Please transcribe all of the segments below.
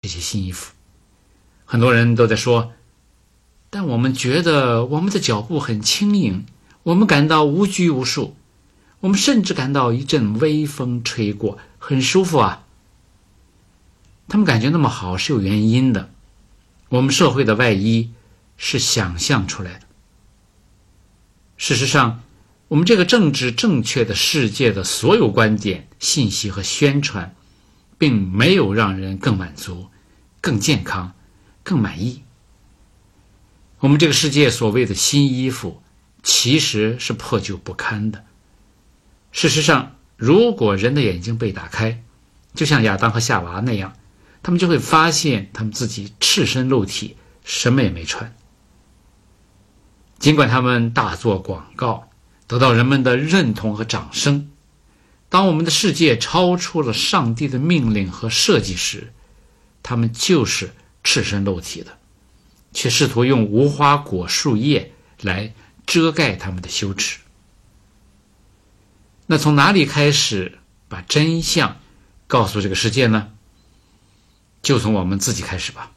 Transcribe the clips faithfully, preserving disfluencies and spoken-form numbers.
些新衣服。很多人都在说，但我们觉得我们的脚步很轻盈，我们感到无拘无束，我们甚至感到一阵微风吹过，很舒服啊。他们感觉那么好是有原因的，我们社会的外衣是想象出来的。事实上，我们这个政治正确的世界的所有观点、信息和宣传，并没有让人更满足、更健康、更满意。我们这个世界所谓的新衣服，其实是破旧不堪的。事实上，如果人的眼睛被打开，就像亚当和夏娃那样，他们就会发现他们自己赤身露体，什么也没穿。尽管他们大做广告，得到人们的认同和掌声，当我们的世界超出了上帝的命令和设计时，他们就是赤身露体的，却试图用无花果树叶来遮盖他们的羞耻。那从哪里开始把真相告诉这个世界呢？就从我们自己开始吧。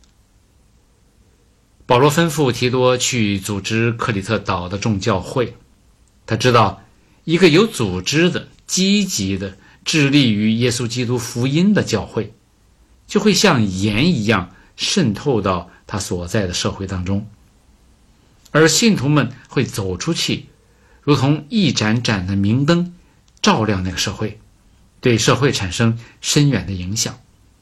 保罗吩咐提多去组织克里特岛的众教会，他知道一个有组织的、积极的、致力于耶稣基督福音的教会，就会像盐一样渗透到他所在的社会当中，而信徒们会走出去，如同一盏盏的明灯，照亮那个社会，对社会产生深远的影响。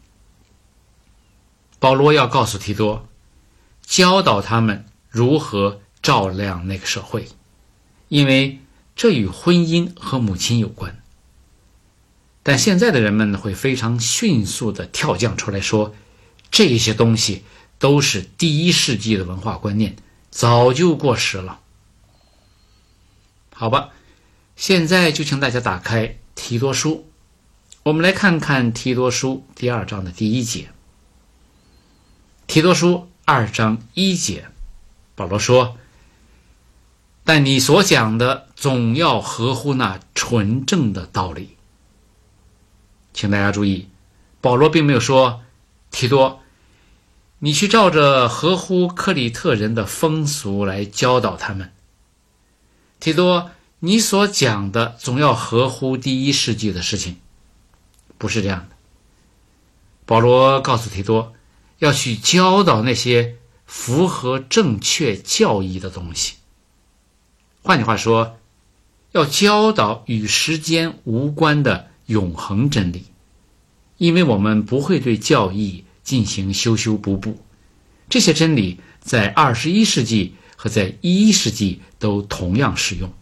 保罗要告诉提多，教导他们如何照亮那个社会，因为这与婚姻和母亲有关。但现在的人们会非常迅速地跳将出来说，这些东西都是第一世纪的文化观念，早就过时了。好吧，现在就请大家打开提多书，我们来看看提多书第二章的第一节。提多书二章一节，保罗说，但你所讲的总要合乎那纯正的道理。请大家注意，保罗并没有说，提多，你去照着合乎克里特人的风俗来教导他们。提多，你所讲的总要合乎第一世纪的事情。不是这样的。保罗告诉提多，要去教导那些符合正确教义的东西。换句话说，要教导与时间无关的永恒真理，因为我们不会对教义进行修修补补，这些真理在二十一世纪和在一世纪都同样适用。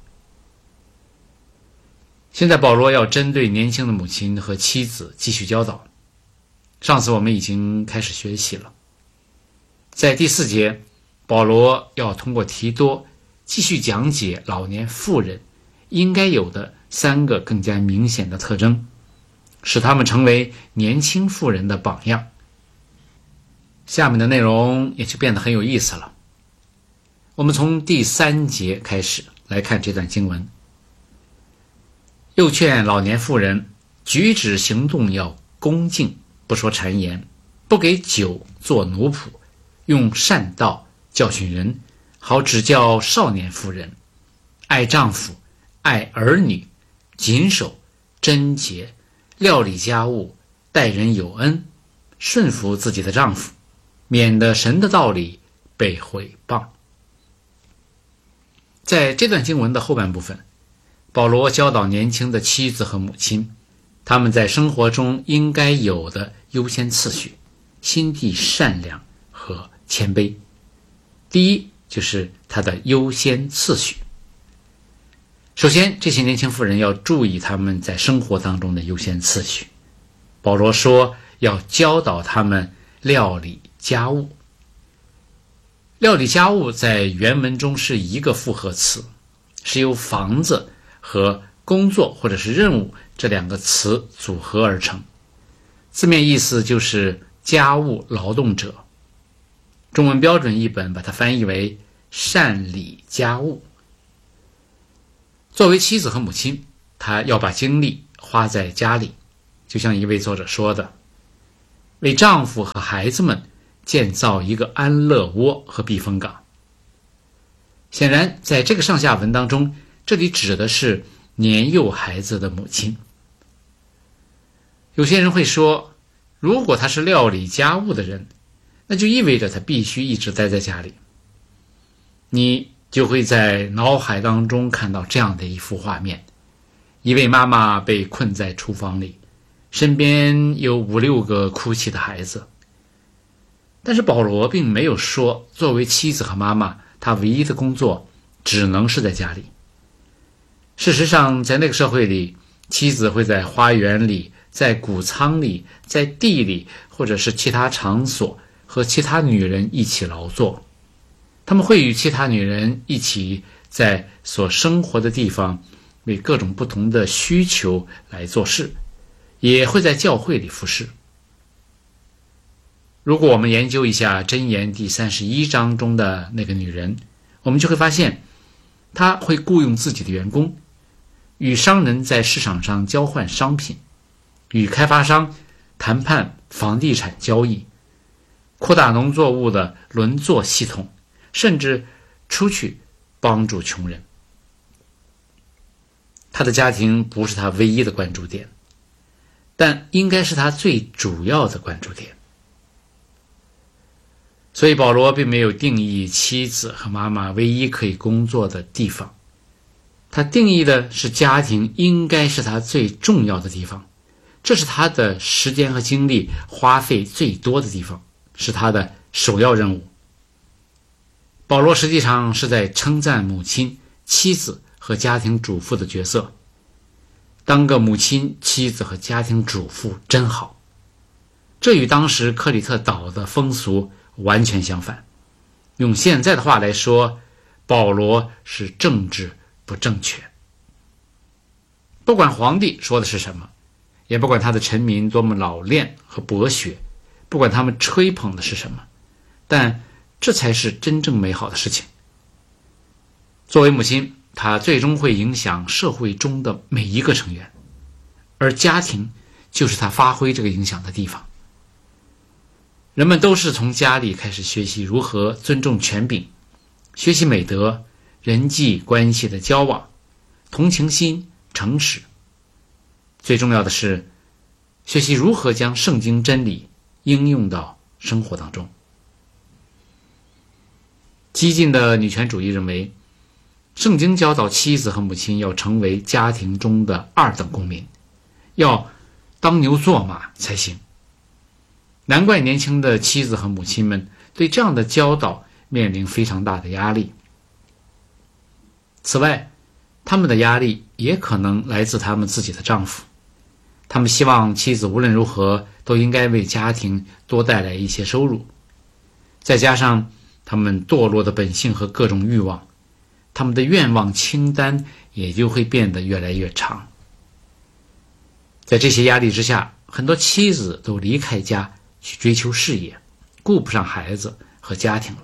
现在保罗要针对年轻的母亲和妻子继续教导。上次我们已经开始学习了，在第四节，保罗要通过提多继续讲解老年妇人应该有的三个更加明显的特征，使他们成为年轻妇人的榜样。下面的内容也就变得很有意思了。我们从第三节开始来看这段经文。又劝老年妇人举止行动要恭敬，不说谗言，不给酒做奴仆，用善道教训人，好指教少年妇人，爱丈夫，爱儿女，谨守贞洁，料理家务，待人有恩，顺服自己的丈夫，免得神的道理被毁谤。在这段经文的后半部分，保罗教导年轻的妻子和母亲，他们在生活中应该有的优先次序，心地善良和谦卑。第一就是他的优先次序。首先，这些年轻妇人要注意他们在生活当中的优先次序。保罗说要教导他们料理家务。料理家务在原文中是一个复合词，是由房子和工作或者是任务这两个词组合而成，字面意思就是家务劳动者。中文标准译本把它翻译为善理家务。作为妻子和母亲，她要把精力花在家里，就像一位作者说的， 为丈夫和孩子们建造一个安乐窝和避风港。显然，在这个上下文当中，这里指的是年幼孩子的母亲。有些人会说，如果他是料理家务的人，那就意味着他必须一直待在家里。你就会在脑海当中看到这样的一幅画面：一位妈妈被困在厨房里，身边有五六个哭泣的孩子。但是保罗并没有说，作为妻子和妈妈，他唯一的工作只能是在家里。事实上，在那个社会里，妻子会在花园里，在谷仓里，在地里，或者是其他场所和其他女人一起劳作。他们会与其他女人一起在所生活的地方为各种不同的需求来做事，也会在教会里服侍。如果我们研究一下箴言第三十一章中的那个女人，我们就会发现，她会雇佣自己的员工，与商人在市场上交换商品，与开发商谈判房地产交易，扩大农作物的轮作系统，甚至出去帮助穷人。她的家庭不是她唯一的关注点，但应该是她最主要的关注点。所以保罗并没有定义妻子和妈妈唯一可以工作的地方，他定义的是家庭应该是他最重要的地方，这是他的时间和精力花费最多的地方，是他的首要任务。保罗实际上是在称赞母亲、妻子和家庭主妇的角色。当个母亲、妻子和家庭主妇真好，这与当时克里特岛的风俗完全相反。用现在的话来说，保罗是政治不正确。不管皇帝说的是什么，也不管他的臣民多么老练和博学，不管他们吹捧的是什么，但这才是真正美好的事情。作为母亲，她最终会影响社会中的每一个成员，而家庭就是她发挥这个影响的地方。人们都是从家里开始学习如何尊重权柄，学习美德、人际关系的交往、同情心、诚实。最重要的是，学习如何将圣经真理应用到生活当中。激进的女权主义认为，圣经教导妻子和母亲要成为家庭中的二等公民，要当牛做马才行。难怪年轻的妻子和母亲们对这样的教导面临非常大的压力。此外，他们的压力也可能来自他们自己的丈夫。他们希望妻子无论如何都应该为家庭多带来一些收入。再加上他们堕落的本性和各种欲望，他们的愿望清单也就会变得越来越长。在这些压力之下，很多妻子都离开家去追求事业，顾不上孩子和家庭了。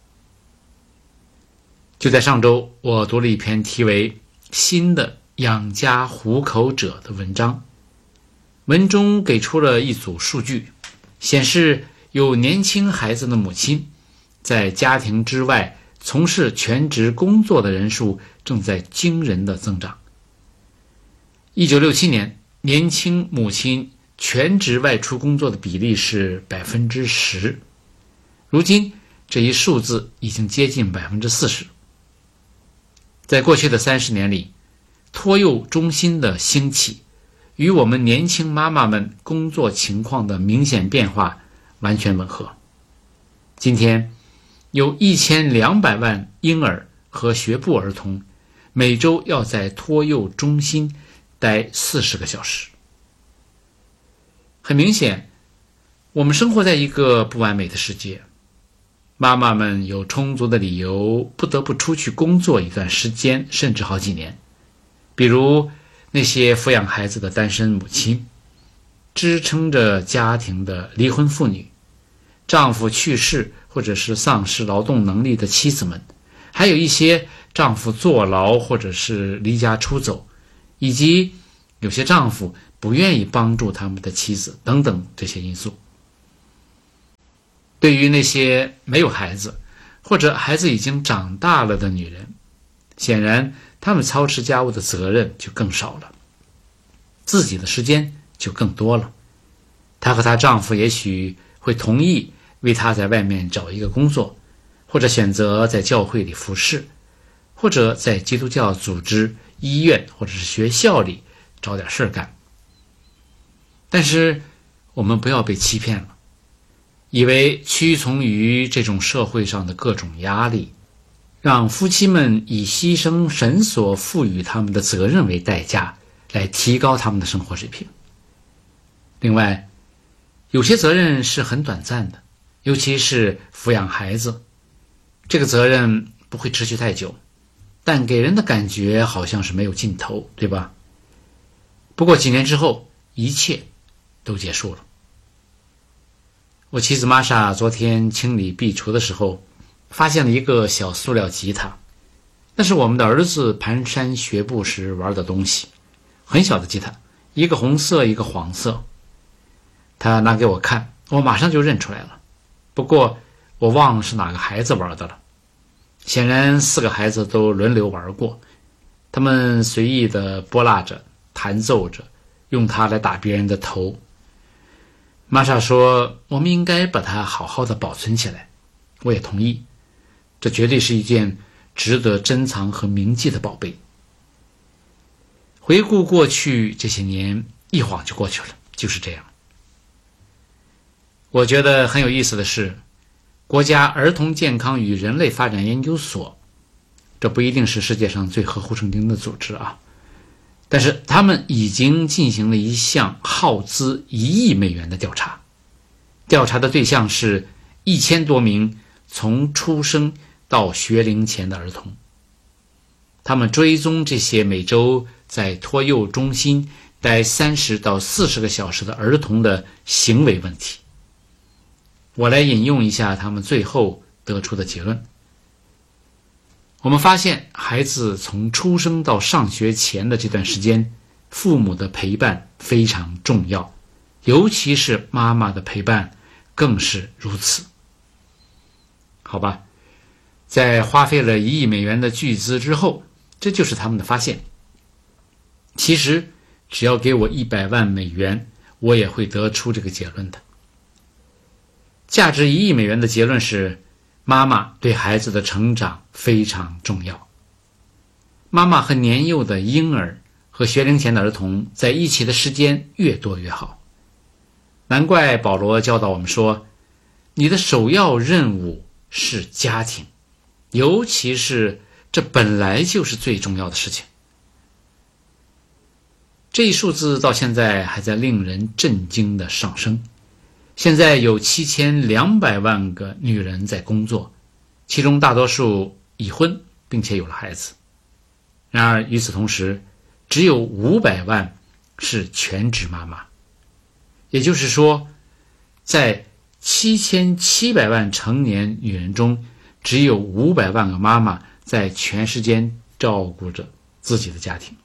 就在上周，我读了一篇题为《新的养家糊口者》的文章，文中给出了一组数据，显示有年轻孩子的母亲在家庭之外从事全职工作的人数正在惊人的增长。一九六七年，年轻母亲全职外出工作的比例是 百分之十， 如今这一数字已经接近 百分之四十。 在过去的三十年里，托幼中心的兴起与我们年轻妈妈们工作情况的明显变化完全吻合。今天有一千两百万婴儿和学步儿童每周要在托幼中心待四十个小时。很明显，我们生活在一个不完美的世界，妈妈们有充足的理由不得不出去工作一段时间，甚至好几年。比如那些抚养孩子的单身母亲，支撑着家庭的离婚妇女，丈夫去世或者是丧失劳动能力的妻子们，还有一些丈夫坐牢或者是离家出走，以及有些丈夫不愿意帮助他们的妻子等等这些因素。 对于那些没有孩子或者孩子已经长大了的女人，显然她们操持家务的责任就更少了，自己的时间就更多了。她和她丈夫也许会同意为她在外面找一个工作，或者选择在教会里服侍，或者在基督教组织、医院或者是学校里找点事干。但是我们不要被欺骗了，以为屈从于这种社会上的各种压力，让夫妻们以牺牲神所赋予他们的责任为代价，来提高他们的生活水平。另外，有些责任是很短暂的，尤其是抚养孩子，这个责任不会持续太久，但给人的感觉好像是没有尽头，对吧？不过几年之后，一切都结束了。我妻子玛莎昨天清理壁橱的时候，发现了一个小塑料吉他，那是我们的儿子蹒跚学步时玩的东西，很小的吉他，一个红色一个黄色。他拿给我看，我马上就认出来了，不过我忘了是哪个孩子玩的了。显然四个孩子都轮流玩过，他们随意地拨拉着弹奏着，用它来打别人的头。玛莎说我们应该把它好好的保存起来，我也同意，这绝对是一件值得珍藏和铭记的宝贝。回顾过去这些年，一晃就过去了，就是这样。我觉得很有意思的是，国家儿童健康与人类发展研究所，这不一定是世界上最合乎圣经的组织啊，但是他们已经进行了一项耗资一亿美元的调查，调查的对象是一千多名从出生到学龄前的儿童。他们追踪这些每周在托幼中心待三十到四十个小时的儿童的行为问题。我来引用一下他们最后得出的结论。我们发现孩子从出生到上学前的这段时间，父母的陪伴非常重要，尤其是妈妈的陪伴更是如此。好吧，在花费了一亿美元的巨资之后，这就是他们的发现。其实只要给我一百万美元，我也会得出这个结论的。价值一亿美元的结论是，妈妈对孩子的成长非常重要。妈妈和年幼的婴儿和学龄前的儿童在一起的时间越多越好。难怪保罗教导我们说，你的首要任务是家庭，尤其是这本来就是最重要的事情。这一数字到现在还在令人震惊的上升。现在有七千两百万个女人在工作，其中大多数已婚并且有了孩子。然而与此同时，只有五百万是全职妈妈。也就是说，在七千七百万成年女人中，只有五百万个妈妈在全时间照顾着自己的家庭。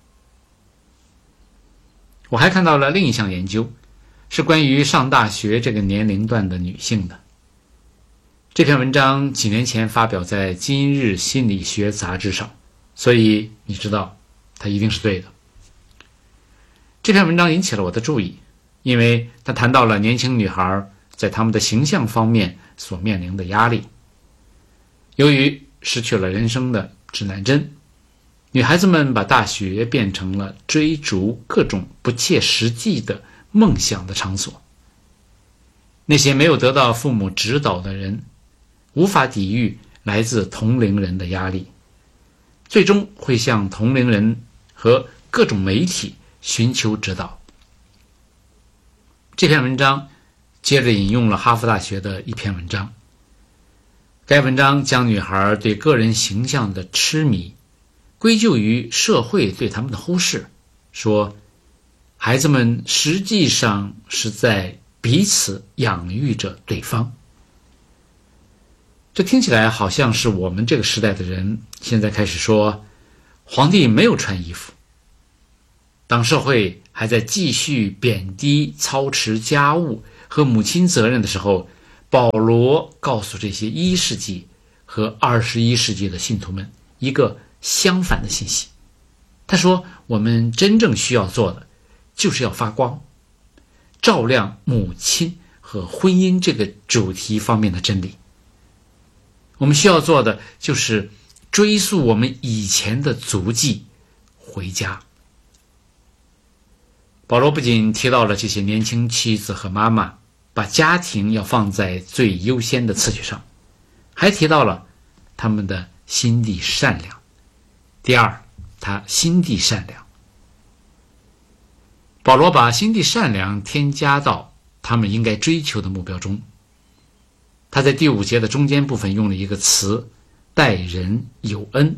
我还看到了另一项研究，是关于上大学这个年龄段的女性的。这篇文章几年前发表在《今日心理学》杂志上，所以你知道它一定是对的。这篇文章引起了我的注意，因为它谈到了年轻女孩在她们的形象方面所面临的压力。由于失去了人生的指南针，女孩子们把大学变成了追逐各种不切实际的梦想的场所。那些没有得到父母指导的人，无法抵御来自同龄人的压力，最终会向同龄人和各种媒体寻求指导。这篇文章接着引用了哈佛大学的一篇文章，该文章将女孩对个人形象的痴迷归咎于社会对他们的忽视，说孩子们实际上是在彼此养育着对方。这听起来好像是我们这个时代的人现在开始说，皇帝没有穿衣服。当社会还在继续贬低操持家务和母亲责任的时候， 保罗告诉这些一世纪和二十一世纪的信徒们一个相反的信息。他说，我们真正需要做的就是要发光，照亮母亲和婚姻这个主题方面的真理。我们需要做的就是追溯我们以前的足迹，回家。保罗不仅提到了这些年轻妻子和妈妈把家庭要放在最优先的次序上，还提到了他们的心地善良。第二，他心地善良。保罗把心地善良添加到他们应该追求的目标中。他在第五节的中间部分用了一个词，待人有恩。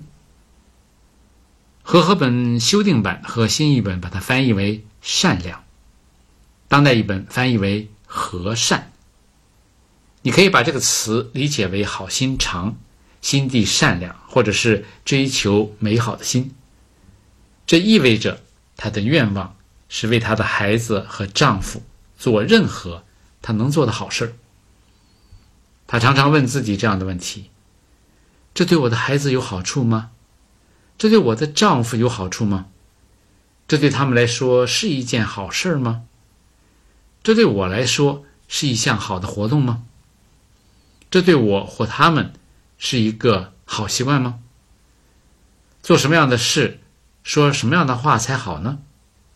和合本修订版和新译本把它翻译为善良，当代译本翻译为和善。你可以把这个词理解为好心肠、心地善良，或者是追求美好的心。这意味着她的愿望是为她的孩子和丈夫做任何她能做的好事。她常常问自己这样的问题：这对我的孩子有好处吗？这对我的丈夫有好处吗？这对他们来说是一件好事吗？这对我来说是一项好的活动吗？这对我或他们是一个好习惯吗？做什么样的事，说什么样的话才好呢？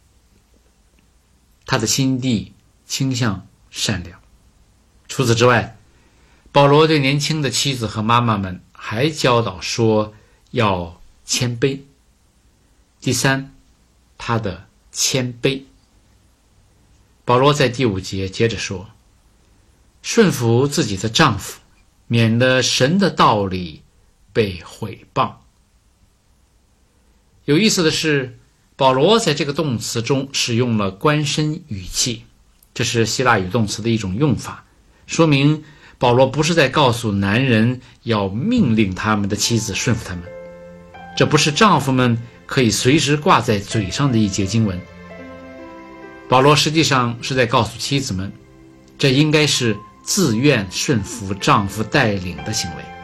他的心地倾向善良。除此之外，保罗对年轻的妻子和妈妈们还教导说要谦卑。第三，他的谦卑。保罗在第五节接着说，顺服自己的丈夫，免得神的道理被毁谤。有意思的是，保罗在这个动词中使用了官身语气，这是希腊语动词的一种用法，说明保罗不是在告诉男人要命令他们的妻子顺服他们，这不是丈夫们可以随时挂在嘴上的一节经文。保罗实际上是在告诉妻子们，这应该是自愿顺服丈夫带领的行为。